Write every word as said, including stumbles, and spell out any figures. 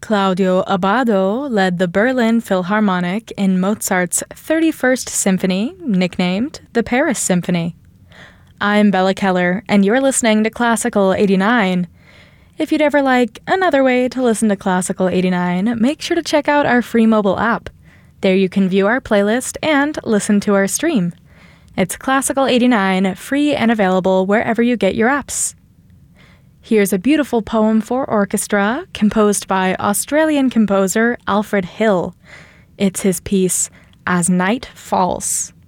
Claudio Abbado led the Berlin Philharmonic in Mozart's thirty-first Symphony, nicknamed the Paris Symphony. I'm Bella Keller, and you're listening to Classical eighty-nine. If you'd ever like another way to listen to Classical eighty-nine, make sure to check out our free mobile app. There you can view our playlist and listen to our stream. It's Classical eighty-nine, free and available wherever you get your apps. Here's a beautiful poem for orchestra composed by Australian composer Alfred Hill. It's his piece, As Night Falls.